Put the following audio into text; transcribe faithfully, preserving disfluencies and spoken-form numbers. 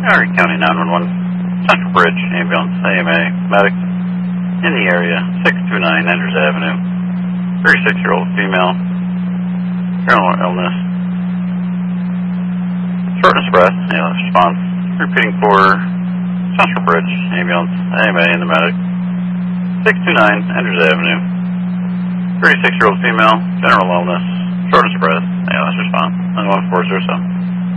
Howard County nine one one, Central Bridge, ambulance, A M A, medic, in the area, six two nine Andrews Avenue, thirty-six-year-old female, terminal illness, shortness of breath, A L S response, repeating for Central Bridge, ambulance, A M A, and the medic, six two nine Andrews Avenue, thirty-six-year-old female, general illness, shortness of breath, A L S response, nine one four zero seven.